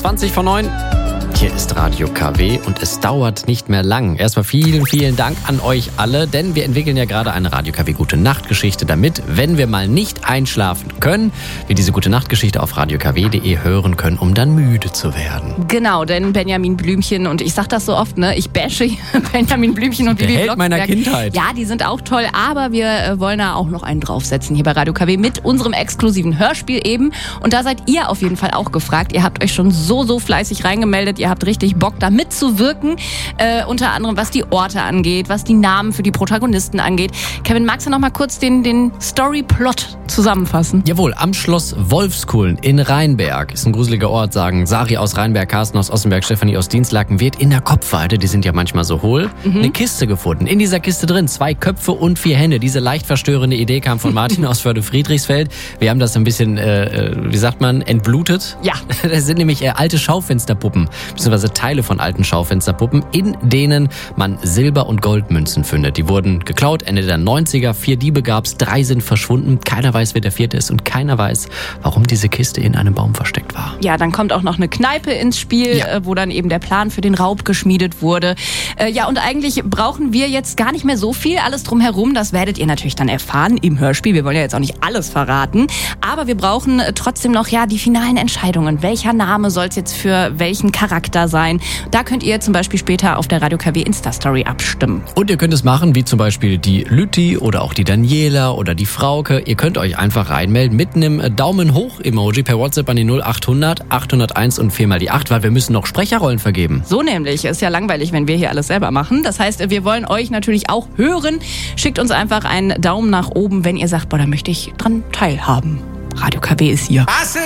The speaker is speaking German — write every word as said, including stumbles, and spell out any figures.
zwanzig vor neun. Hier ist Radio K W und es dauert nicht mehr lang. Erstmal vielen, vielen Dank an euch alle, denn wir entwickeln ja gerade eine Radio K W Gute Nacht Geschichte, damit, wenn wir mal nicht einschlafen können, wir diese Gute Nacht Geschichte auf radio k w punkt d e hören können, um dann müde zu werden. Genau, denn Benjamin Blümchen, und ich sag das so oft, ne, ich bashe Benjamin Blümchen und Der Bibi Held meiner Blocksberg. Kindheit. Ja, die sind auch toll, aber wir äh, wollen da auch noch einen draufsetzen hier bei Radio K W mit unserem exklusiven Hörspiel eben. Und da seid ihr auf jeden Fall auch gefragt. Ihr habt euch schon so, so fleißig reingemeldet. Ihr habt richtig Bock, da mitzuwirken. Äh, unter anderem, was die Orte angeht, was die Namen für die Protagonisten angeht. Kevin, magst du noch mal kurz den, den Storyplot zusammenfassen? Jawohl, am Schloss Wolfskullen in Rheinberg, ist ein gruseliger Ort, sagen Sari aus Rheinberg, Carsten aus Ossenberg, Stefanie aus Dienstlaken, wird in der Kopfweide, die sind ja manchmal so hohl, mhm. eine Kiste gefunden. In dieser Kiste drin zwei Köpfe und vier Hände. Diese leicht verstörende Idee kam von Martin aus Förde-Friedrichsfeld. Wir haben das ein bisschen, äh, wie sagt man, entblutet. Ja. Das sind nämlich äh, alte Schaufensterpuppen, beziehungsweise Teile von alten Schaufensterpuppen, in denen man Silber- und Goldmünzen findet. Die wurden geklaut, Ende der neunziger. Vier Diebe gab's, drei sind verschwunden. Keiner weiß, wer der vierte ist und keiner weiß, warum diese Kiste in einem Baum versteckt war. Ja, dann kommt auch noch eine Kneipe ins Spiel, Ja. äh, wo dann eben der Plan für den Raub geschmiedet wurde. Äh, ja, und eigentlich brauchen wir jetzt gar nicht mehr so viel. Alles drumherum, das werdet ihr natürlich dann erfahren im Hörspiel. Wir wollen ja jetzt auch nicht alles verraten. Aber wir brauchen äh, trotzdem noch ja die finalen Entscheidungen. Welcher Name soll es jetzt für welchen Charakter sein? Da könnt ihr zum Beispiel später auf der Radio K W Insta-Story abstimmen. Und ihr könnt es machen, wie zum Beispiel die Lütti oder auch die Daniela oder die Frauke. Ihr könnt euch einfach reinmelden mit einem Daumen hoch Emoji per WhatsApp an die null acht hundert achthunderteins und viermal die acht, weil wir müssen noch Sprecherrollen vergeben. So nämlich. Ist ja langweilig, wenn wir hier alles selber machen. Das heißt, wir wollen euch natürlich auch hören. Schickt uns einfach einen Daumen nach oben, wenn ihr sagt, boah, da möchte ich dran teilhaben. Radio K W ist hier.